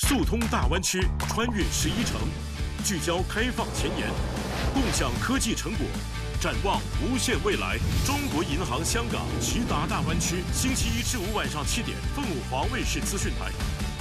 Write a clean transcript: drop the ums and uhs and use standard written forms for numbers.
速通大湾区，穿越11城，聚焦开放前沿，共享科技成果，展望无限未来。中国银行香港齐达大湾区，星期一至五晚上7点，凤凰卫视资讯台。